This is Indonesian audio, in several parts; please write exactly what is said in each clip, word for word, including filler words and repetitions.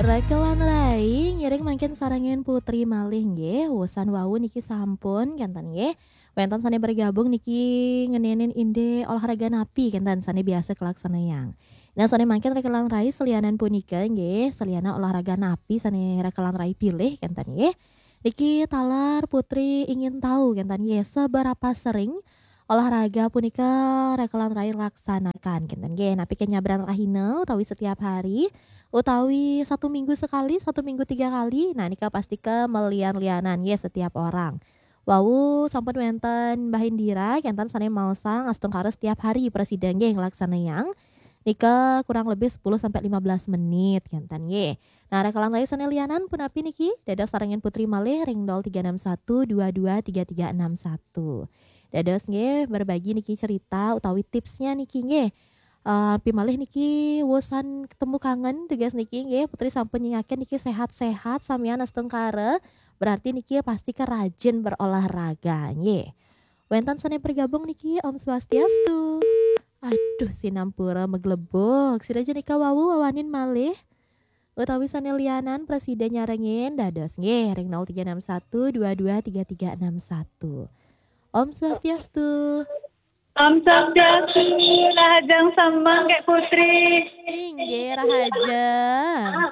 Rekelan rai ngiring makin sarangin putri malih nggih, wusan wau niki sampun kenten nggih. Wenten sane bergabung niki ngenenin inde olahraga napi kenten sane biasa kelaksana yang. Nah sane mangkin rekelan rai selianan punika nggih, seliana olahraga napi sane rekelan rai pilih kenten nggih. Niki talar putri ingin tahu kenten nggih seberapa sering olahraga punika rekelan rai laksanakan kenten nggih. Napi kenyabran rahina utawi setiap hari utawi satu minggu sekali, satu minggu tiga kali. Nah nika pasti ke melian-lianan ya setiap orang. Wau sampun wenten Mbah Indira kenten sane maosang astungkara setiap hari presiden nggih nglaksana yang nika kurang lebih sepuluh sampai lima belas menit kenten nggih. Nah rekalan lain sane lianan punapi niki dados sarengin putri malih ring nol tiga enam satu dua dua tiga tiga enam satu. Dados nggih berbagi niki cerita utawi tipsnya niki nggih. Eee, pimalih niki wusan ketemu kangen tegas niki nggih putri sampun ngingaken niki sehat-sehat sampeyan astengkara, berarti niki pasti ke rajin berolahraga nggih. Wenten sane bergabung niki Om Swastiastu. Aduh sinampura meglebok, siraja nika wawu wawanin malih. Utawi sane lianan presiden nyarengin dados nggih ring nol tiga enam satu dua dua tiga tiga enam satu. Om Swastiastu. Om Swastiastu, Rahajang Sambang Kek Putri. Inggih Rahajeng.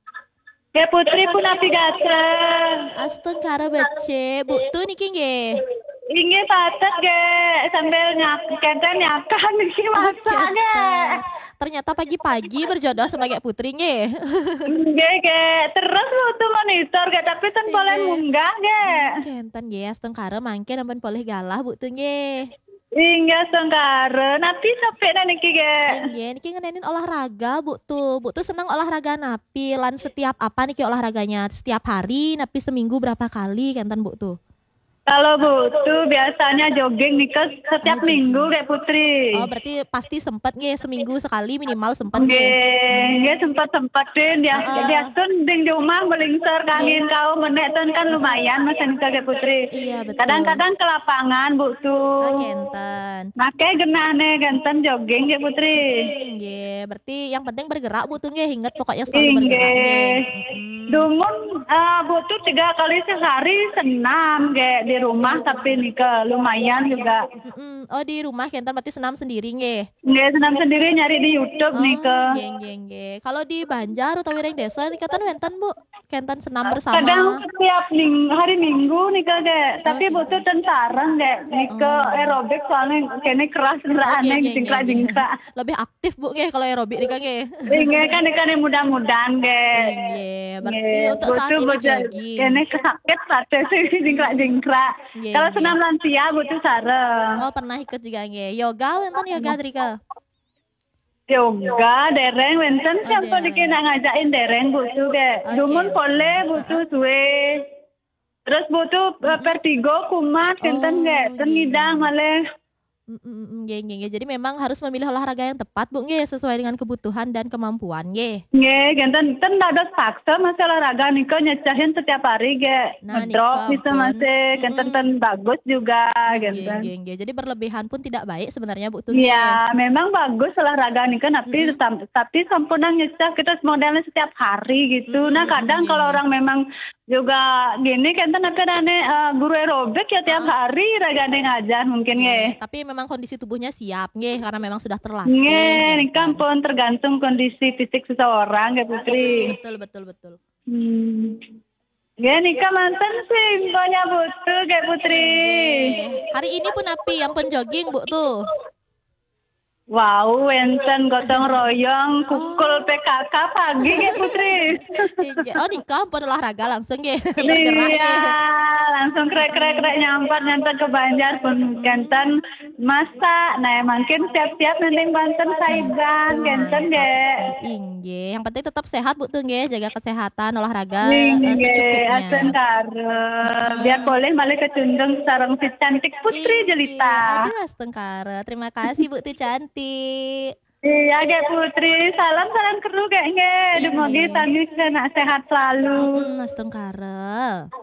Kek Putri pun api gateng. Astengkara bece, Bu tu niki nggih. Inggih patet ge sambil nyak kenten nyakan niki masak ge. Ternyata pagi-pagi berjodoh sama Kek Putri nggih. Nggih ge, terus butuh monitor ge tapi ten boleh munggah ge. Kenten nggih astengkara mangke ampun boleh galah Bu tu nggih. Inggih astengkara, napi sampai niki ge. Inggih niki ngenenin olahraga Bu tu. Bu tu senang olahraga napi lan setiap apa niki olahraganya? Setiap hari napi seminggu berapa kali kenten Bu tu? Kalau butuh biasanya jogging nikah setiap Ah, minggu jogging. kayak Putri. Oh berarti pasti sempet nggih seminggu sekali minimal sempet nggih. Nggih, nggih sempat-sempatin dia Heeh. dia tun ding di rumah melingser kangin kau menek tun kan lumayan mesen kayak Putri. Iya betul. Kadang-kadang ke lapangan Bu Oh tuh. kenten. Makanya genane genten jogging kayak Putri. Hmm, nggih, berarti yang penting bergerak Bu tuh nggih, inget pokoknya selalu bergerak nggih. Inggih. Mhm. Dumun uh, Bu tuh tiga kali sehari senam kayak di rumah tapi nika lumayan juga. Mhm. Oh di rumah kenten berarti senam sendiri nggih. Nggih senam sendiri nyari di YouTube Oh nika. nggih nggih nggih. Kalau di Banjar utawi ring desa nikatan wenten Bu, kenten senam bersama. Kadang setiap ming hari Minggu nika dek, tapi gitu. butuh ten sarang dek, nika aerobik soalnya kene keras Oh, geraakannya nggih, nggih, jingkrak-jingkrak. nggih. Lebih aktif Bu nggih kalau aerobik nika nggih. Inggih kan nika nih mudah-mudahan dek. Nggih, berarti Nggih, untuk saat butuh ini butuh jogging. kene kesakit sate sih jingkrak-jingkrak. Nggih, Kalau nggih. senam lansia butuh sarang. Oh pernah ikut juga nggih. Yoga wenten yoga Drika. Yoga dereng wenten Oh, siapa dereng. dikira ngajakin dereng butuh dek. Oke, Dumun oke. pole butuh suwe. Terus butuh uh, vertigo kumat kenten Oh, dek, ten nggih, ngidang nggih. malih. Mhm mhm, nggih nggih nggih. Jadi memang harus memilih olahraga yang tepat Bu nggih, sesuai dengan kebutuhan dan kemampuan nggih. Nggih, genten ten dados paksa masih olahraga nika nyecahin setiap hari ge. Nah, Ngedrop nika bisa ampun. masih genten ten bagus juga Nggih genten. nggih nggih. Jadi berlebihan pun tidak baik sebenarnya Bu tuh Iya, nggih. memang bagus olahraga nika tapi Mhm. sam- tapi sampurna nyecah kita modelnya setiap hari gitu. Mhm Nah, mhm, kadang nggih kalau nggih. orang memang juga gini kan ten apa dane eh, guru aerobik ya tiap Heeh. hari ragane ngajar mungkin Nggih, nggih. tapi memang kondisi tubuhnya siap nggih karena memang sudah terlatih Nggih, nika ngenten. pun tergantung kondisi fisik seseorang ya Putri. Betul betul betul. Hmm. Ya nika mantan sih infonya butuh kayak Putri. Nggih. Hari ini pun api yang pun jogging Bu tuh. Wow, wenten gotong royong Oh. kukul P K K pagi kayak Putri. Nggih. Oh nikah pun olahraga langsung nggih, bergerak Iya, nggih. langsung krek-krek-krek nyampat nyampat ke Banjar pun kenten masak. Nah, mungkin siap-siap nanti Banten saiban Tuh, kenten mantap deh. sih. Inggih, yang penting tetap sehat Bu tuh nggih, jaga kesehatan, olahraga eh, Nggih, secukupnya. asen kare. Biar boleh malah kecundung sarang si cantik Putri Inggih. jelita. Aduh astengkara. Terima kasih Bu tuh cantik. Iya, kayak Putri. Salam-salam keru kayak nggih. Demogi Inggih. tani kena sehat selalu. Mm-mm, astengkara.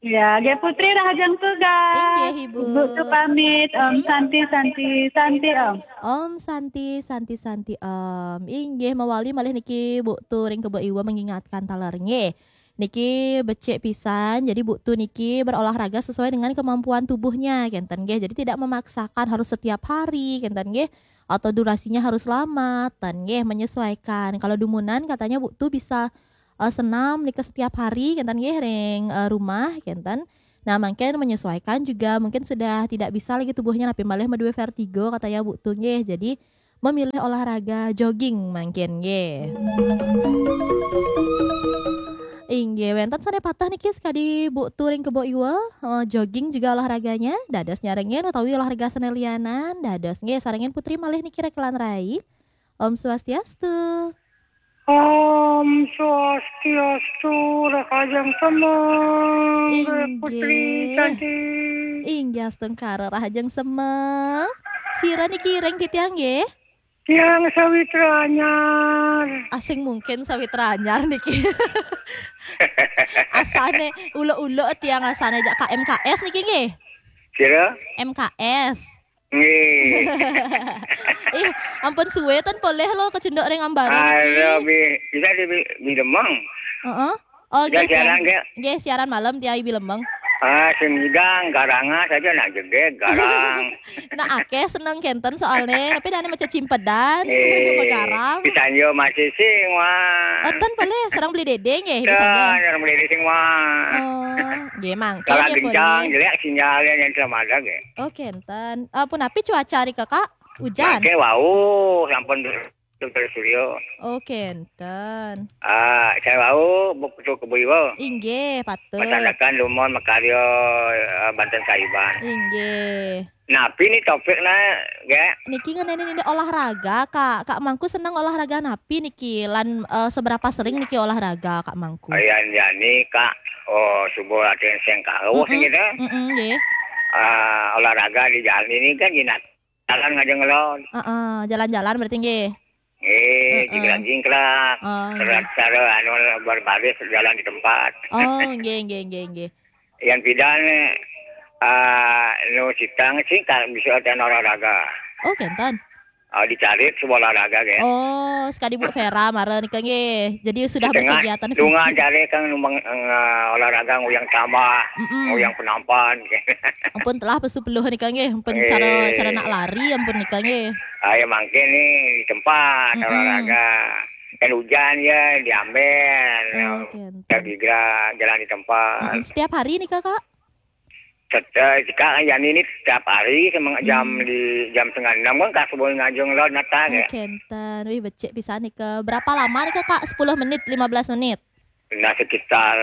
Ya, Ge Putri rahajang tugas. Inggih, Ibu. Ibu tuh pamit. Om Santi, Santi, Santi Om. Om Santi, Santi, Santi, Om. Inggih mawali malih niki Bu tu ring kebo iwa mengingatkan talarnya. Niki becek pisan, jadi Bu tu niki berolahraga sesuai dengan kemampuan tubuhnya, kenten nggih. Jadi tidak memaksakan harus setiap hari, kenten nggih. Atau durasinya harus lama, tan nggih menyesuaikan. Kalau dumunan katanya Bu tu bisa eh, senam nika setiap hari, kenten nggih ring eh, rumah, kenten. Nah, mungkin menyesuaikan juga mungkin sudah tidak bisa lagi tubuhnya tapi malah meduwe vertigo katanya Bu tu nggih. Jadi memilih olahraga jogging mungkin nggih. Inggih, wenten sane patah niki sekadi Bu touring kebo iwel, eh, jogging juga olahraganya, dados nyarengin utawi olahraga sane lianan, dados nggih sarengin Putri malih niki rek kelan rai. Om Swastiastu. Om Swastiastu, rakajang semeng, Putri Inggih. cantik. Inggih asteng kare rahajeng semeng. Sira niki reng titiang nggih. Yang sawitranyar. Asing mungkin sawitra anyar niki. Asane ulo-ulo tiang asane jak K M K S niki nggih. Sira? M K S. Nggih. Ih, ampun suwe tan boleh lo kecendok ring ambara niki. Ayo, bi, bisa di di Demang. Heeh. Oh, Bisa nggih. siaran Tiang. ke? Nggih, siaran malam tiai Bilembang. Ah, semidang, garanga saja nak jedek, garang. Nah, akeh seneng kenten soalnya, tapi dane maca cimpedan, Eh, megarang. bisa yo masih sing wah. Oten boleh, serang beli dede nggih bisa Kan, nggih. yang beli sing wah. Oh, nggih mangke Kalau nggih kencang, boleh. jelek sinyalnya yang sama ada ke. Oh, kenten. Apa napi cuaca ri Kakak? Hujan. Pakai wau, sampun dokter Suryo. Oh, kenten. Ah, saya wau buku kebuiwo. Inggih, patut. Masandakan Lumon Makaryo eh, Banten Saiban. Inggih. Napi ni topiknya, ya. Niki ngeneni ini olahraga, Kak. Kak Mangku senang olahraga napi niki lan eh, seberapa sering niki olahraga Kak Mangku? Ayan yani kak, oh subuh latihan siang kau sing gitu. Heeh, nggih. Ah, olahraga di jalan ini kan jinat. Jalan ngajeng ngelon. Heeh, jalan-jalan berarti nggih. Eh, Heeh. jingkrak jingkrak. Oh, nggih. Serat cara anu berbaris jalan di tempat. Oh, nggih nggih nggih nggih. Yang pidan ah nu sitang sih kan bisa ada olahraga. Oh, kenten. Ah, dicari sebuah olahraga ya. Oh, sekali Bu Vera mare nika nggih. Jadi sudah Setengah berkegiatan lunga fisik. cari kan numpang uh, olahraga nguyang tambah, Mm-mm. nguyang penampan. Ampun telah pesu peluh nika nggih, ampun Eh. cara cara nak lari ampun nika nggih. Ah, ya mangke nih di tempat Mm-mm. olahraga. Kan hujan ya diambil. Oh, Kita kenten. digerak jalan di tempat. Mm-mm. Setiap hari nika Kak? Serta jika yang ini setiap hari sama jam Hmm. di jam setengah enam kan kak sebuah ngajung lo nata Oh, ya. kenten. Wih, becek pisan nika. Berapa lama nika Kak? sepuluh menit, lima belas menit. Nah sekitar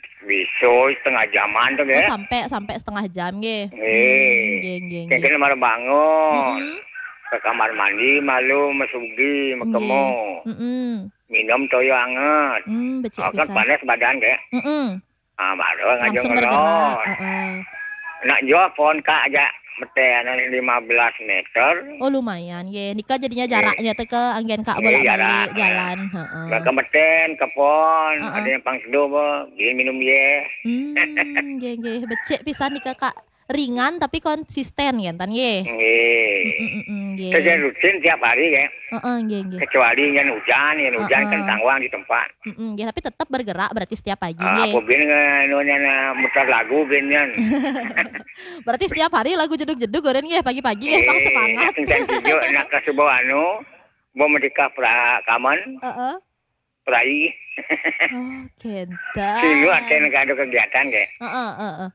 biso setengah jaman tuh Oh, ya. sampai sampai setengah jam nggih. Eh. Hmm, nggih nggih Kan nggih. kena baru bangun. Mm-mm. Ke kamar mandi malu masugi makemu. Mm-mm. Minum toyo anget. Hmm, becek Oh, kan pisan. panas badan kayak. Mm-mm. Ah baru ngajung Langsung bergerak. ngelon. Heeh. Nak jawab pon kak aja meten lima belas meter. Oh, lumayan nggih. Nika jadinya jaraknya teh ke anggen Kak Eh, bolak-balik jarak. jalan, heeh. Gak ke meten ke pon. Uh-uh. Ada yang pang seduh bo. Bikin minum ye. Hmm, nggih nggih. Becek pisan nika Kak. Ringan tapi konsisten ya, tan nggih. Nggih. Mm-mm, nggih. Kerja rutin tiap hari ya. Heeh, nggih nggih. Kecuali yang hujan, yang hujan Uh-uh. kan tangwang di tempat. Mm-mm, nggih, tapi tetap bergerak berarti setiap pagi Ah, nggih. aku bin nunya na mutar lagu binnya. Berarti setiap hari lagu jeduk-jeduk goren nggih pagi-pagi nggih pas semangat. Dan tujuh nak ke sebuah anu, mau menikah pra kaman, Heeh. prai. Oh, kenta. Sini akan ada kegiatan kayak. Heeh, heeh.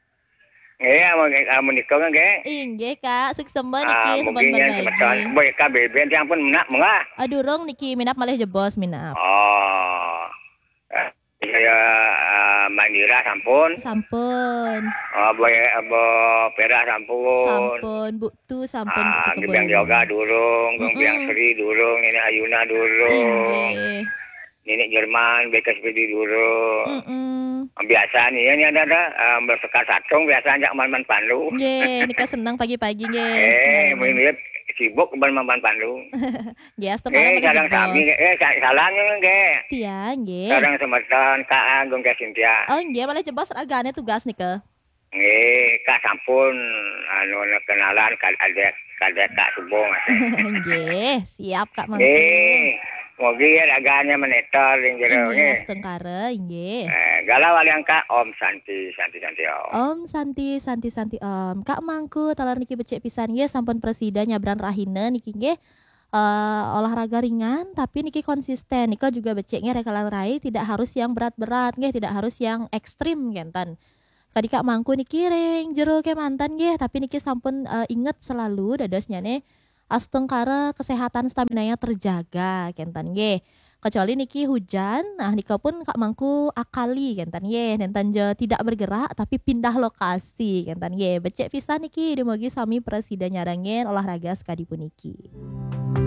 Iya, mau mau menikah kan kayak. Inggih Kak, suksemba Ah, niki mungkin saban yang kebetulan, berbagi. boleh kah beben yang pun menak mengah. Aduh rong niki minap malih jebos minap. Oh, eh, saya uh, Mandira sampun. Sampun. Oh, boleh abo Pera sampun. Sampun, Buktu sampun Ah, Buktu Gebyang Keboyo. Yoga durung, Mm-mm. Gebyang Sri durung, ini Ayuna durung, Inggih. ini Jerman, Bekas Pedi durung. Mm-mm. Biasa nih, ini ada ada um, bersekar satung, biasa ajak man-man pandu. Nggih, nika senang pagi-pagi nggih. Eh, Nyari-nyari. mirip sibuk ban mamban Bandung. Nggih asteng Eh kara kadang sami jebos. eh sa- salang ge. Tia nggih. Kadang semeton Kak Agung Kak Cynthia. Oh nggih malah jebos ragane tugas nih ke. Nggih, Kak sampun anu kenalan kad ada kada Kak Subong. Nggih, siap Kak Mangku. Nggih. Mogi ya raganya menetor ing jero Nggih nggih. asteng kara nggih. Eh galau waliang Kak Om Santi, Santi Santi Om. Om Santi Santi Santi Om Kak Mangku talar niki becek pisan nggih sampun presida nyabran rahina niki nggih eh, olahraga ringan tapi niki konsisten nika juga beceknya rekalan rai tidak harus yang berat-berat nggih tidak harus yang ekstrim genten. Kadi Kak Mangku niki ring jero ke mantan nggih tapi niki sampun eh, inget selalu dadosnya nih asteng kara kesehatan stamina-nya terjaga genten nggih. Kecuali niki hujan, nah nika pun Kak Mangku akali genten nggih, nenten je tidak bergerak tapi pindah lokasi genten nggih. Becek pisan niki demogi sami presida nyarangen olahraga sekadi puniki.